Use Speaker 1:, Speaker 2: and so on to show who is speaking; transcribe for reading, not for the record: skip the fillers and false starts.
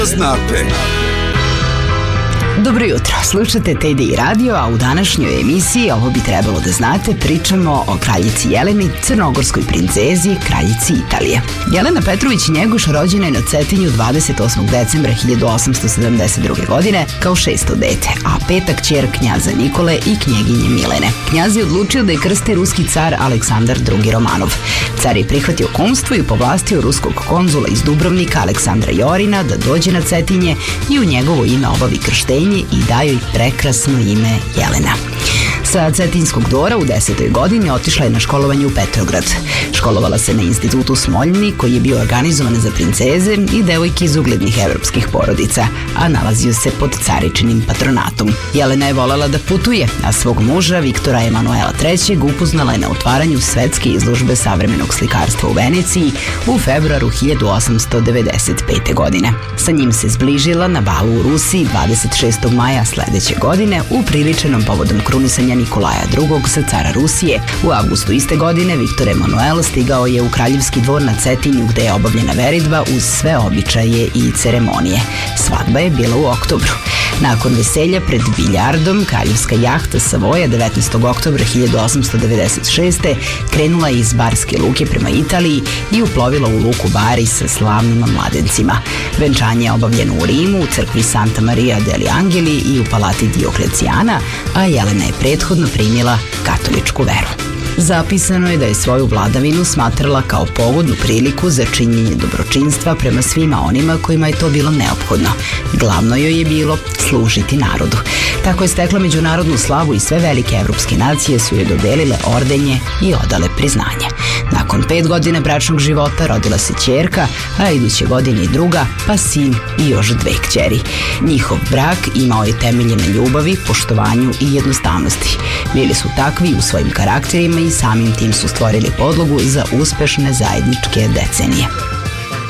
Speaker 1: Znate.
Speaker 2: Dobro jutro, slušate TDI radio, a u današnjoj emisiji Ovo bi trebalo da znate pričamo o kraljici Jeleni, crnogorskoj princezi, kraljici Italije. Jelena Petrović Njegoš rođena je na Cetinju 28. decembra 1872. godine kao šesto dete, a peta kćer knjaza Nikole i knjeginje Milene. Knjaz je odlučio da je krsti ruski car Aleksandar II. Romanov. Car je prihvatio kumstvo i povlastio ruskog konzula iz Dubrovnika Aleksandra Jorina da dođe na Cetinje i u njegovo ime obavi krštenje i daju joj prekrasno ime Jelena. Sa Cetinskog dvora u 10. godini otišla je na školovanje u Petrograd. Školovala se na institutu Smoljni, koji je bio organizovan za princeze i devojke iz uglednih evropskih porodica, a nalazio se pod caričinim patronatom. Jelena je volela da putuje, a svog muža, Viktora Emanuela III. Upoznala je na otvaranju svetske izložbe savremenog slikarstva u Veneciji u februaru 1895. godine. Sa njim se zbližila na balu u Rusiji 26. maja sledeće godine, upriličenom povodom krunisanja Nikolaja II. Za cara Rusije. U avgustu iste godine Viktor Emanuel stigao je u kraljevski dvor na Cetinju, gde je obavljena veridba uz sve običaje i ceremonije. Svadba je bila u oktobru. Nakon veselja pred biljardom, kraljevska jahta Savoja 19. oktobra 1896. krenula je iz Barske luke prema Italiji i uplovila u luku Bari sa slavnim mladencima. Venčanje je obavljeno u Rimu, u crkvi Santa Maria degli Angeli i u palati Dioklecijana, a Jelena je prethodno primila katoličku veru. Zapisano je da je svoju vladavinu smatrala kao pogodnu priliku za činjenje dobročinstva prema svima onima kojima je to bilo neophodno. Glavno joj je bilo služiti narodu. Tako je stekla međunarodnu slavu i sve velike evropske nacije su joj dodelile ordenje i odale priznanje. Nakon 5 godina bračnog života rodila se ćerka, a iduće godine i druga, pa sin i još 2 kćeri. Njihov brak imao je temelje na ljubavi, poštovanju i jednostavnosti. Bili su takvi u svojim karakterima i samim tim su stvorili podlogu za uspešne zajedničke decenije.